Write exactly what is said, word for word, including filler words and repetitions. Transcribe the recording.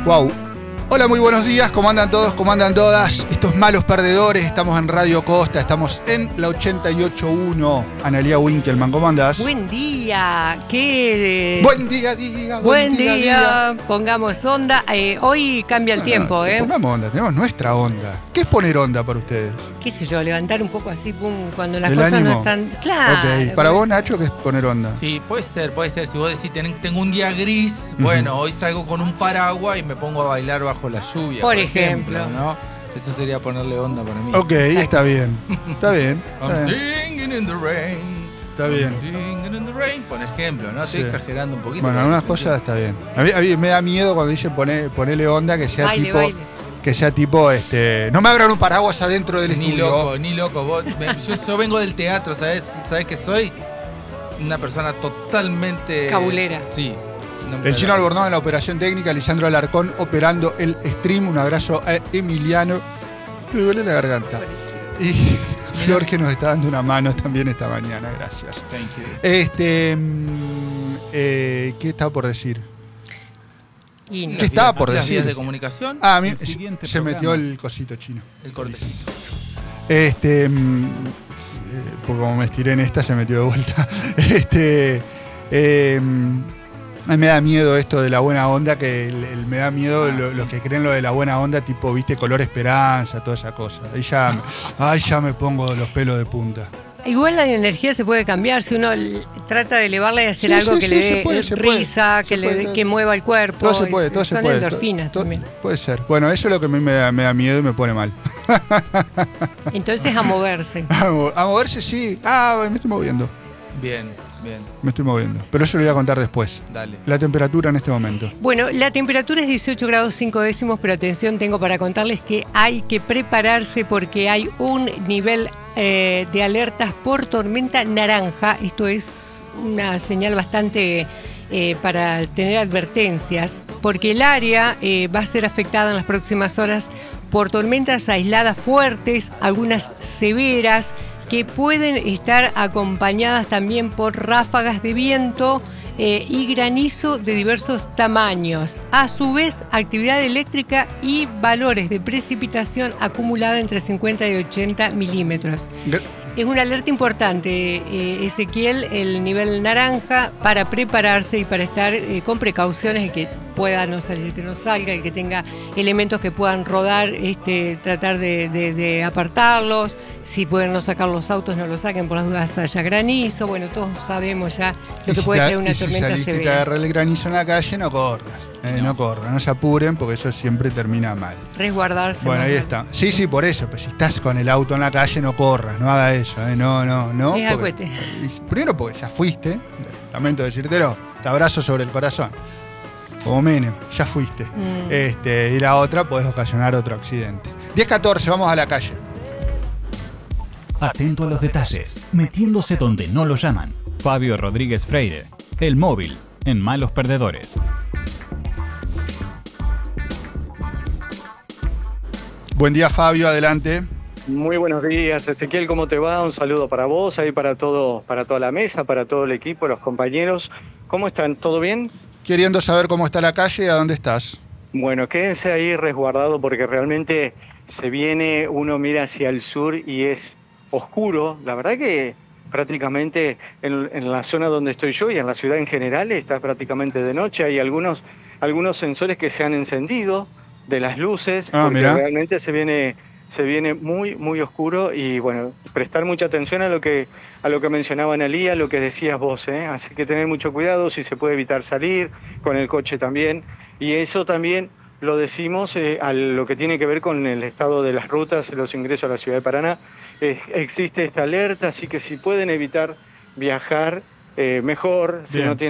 Wow. Hola, muy buenos días, ¿cómo andan todos? ¿Cómo andan todas? Estos malos perdedores, estamos en Radio Costa, estamos en la ochenta y ocho punto uno. Analía Winkelman, ¿cómo andás? Buen día, qué... Eh... Buen día, diga, buen, buen día, día, diga. Pongamos onda, eh, hoy cambia el no, tiempo, no, ¿eh? Pongamos onda, tenemos nuestra onda. ¿Qué es poner onda para ustedes? Qué sé yo, levantar un poco así, pum, cuando las ¿El cosas ánimo? no están... Claro. Ok, para vos, Nacho, ¿qué es poner onda? Sí, puede ser, puede ser. Si vos decís, ten, tengo un día gris, uh-huh. bueno, hoy salgo con un paraguas y me pongo a bailar bajo la lluvia. Por, por ejemplo, ejemplo, ¿no? Eso sería ponerle onda para mí. Ok, está bien, está bien. I'm Está bien. singing in the rain. Está bien. I'm singing in the rain, por ejemplo, ¿no? Estoy Sí. exagerando un poquito. Bueno, algunas cosas está bien. A mí, a mí me da miedo cuando dicen poner, ponerle onda que sea baile, tipo... baile. Que sea tipo, este... No me abran un paraguas adentro del Ni estudio. loco, ni loco. Vos, me, yo, yo vengo del teatro, ¿sabés? ¿Sabés qué soy? Una persona totalmente... Cabulera. Sí. No El Chino Albornoz en la operación técnica, Lisandro Alarcón operando el stream. Un abrazo a Emiliano. Le duele la garganta. Y Flor, que nos está dando una mano también esta mañana, gracias. Thank you. Este, mm, eh, ¿qué estaba por decir? Y no. ¿Qué estaba por Las decir? vías de comunicación. Ah, a mí El se, siguiente se programa. metió el cosito chino. El cortecito. Este, mm, eh, porque como me estiré en esta, se metió de vuelta. Este, eh, a mí me da miedo esto de la buena onda, que el, el- me da miedo Ah, lo- sí. los que creen lo de la buena onda, tipo, viste, color esperanza, toda esa cosa. Ahí ya, me- ay, ya me pongo los pelos de punta. Igual la energía se puede cambiar si uno l- trata de elevarla y hacer Sí, algo sí, que sí, le se dé puede, se puede, risa, se que le puede. dé- que mueva el cuerpo. Todo se puede, todo se Son puede. endorfinas to- to- también. Puede ser. Bueno, eso es lo que a mí me da, me da miedo y me pone mal. Entonces a moverse. A mo- a moverse, sí. Ah, me estoy moviendo. Bien, bien. Me estoy moviendo. Pero eso lo voy a contar después. Dale. La temperatura en este momento. Bueno, la temperatura es dieciocho grados cinco décimos, pero atención, tengo para contarles que hay que prepararse porque hay un nivel eh, de alertas por tormenta naranja. Esto es una señal bastante eh, para tener advertencias, porque el área eh, va a ser afectada en las próximas horas por tormentas aisladas fuertes, algunas severas, que pueden estar acompañadas también por ráfagas de viento eh, y granizo de diversos tamaños. A su vez, actividad eléctrica y valores de precipitación acumulada entre cincuenta y ochenta milímetros. Gr- Es una alerta importante, eh, Ezequiel, el nivel naranja, para prepararse y para estar eh, con precauciones, el que pueda no salir, que no salga, el que tenga elementos que puedan rodar, este, tratar de, de- de apartarlos, si pueden no sacar los autos, no los saquen por las dudas haya granizo, bueno, todos sabemos ya lo Y que si puede te- ser una y si tormenta salís que te severa. agarra el granizo en la calle, no corras. Eh, no. corran, no se apuren porque eso siempre termina mal. Resguardarse. Bueno, más ahí vale. está. Sí, sí, por eso. Pues si estás con el auto en la calle, no corras, no haga eso. Eh. No, no, no. Es al porque- cohete. y primero porque ya fuiste, lamento decírtelo, te abrazo sobre el corazón. Como Menem, ya fuiste. Mm. Este, y la otra, podés ocasionar otro accidente. diez catorce, vamos a la calle. Atento a los detalles, metiéndose donde no lo llaman. Fabio Rodríguez Freire, el móvil, en Malos Perdedores. Buen día, Fabio, adelante. Muy buenos días, Ezequiel, ¿cómo te va? Un saludo para vos, ahí para todo, para toda la mesa, para todo el equipo, los compañeros. ¿Cómo están? ¿Todo bien? Queriendo saber cómo está la calle y a dónde estás. Bueno, quédense ahí resguardados porque realmente se viene, uno mira hacia el sur y es oscuro. La verdad que prácticamente en, en la zona donde estoy yo y en la ciudad en general está prácticamente de noche. Hay algunos, algunos sensores que se han encendido de las luces Ah, porque mirá. realmente se viene... se viene muy, muy oscuro y bueno, prestar mucha atención a lo que a lo que mencionaba Analía, a lo que decías vos, ¿eh? Así que tener mucho cuidado si se puede evitar salir, con el coche también, y eso también lo decimos eh, a lo que tiene que ver con el estado de las rutas, los ingresos a la ciudad de Paraná. Eh, existe esta alerta, así que si pueden evitar viajar, eh, mejor, si Bien. no tienen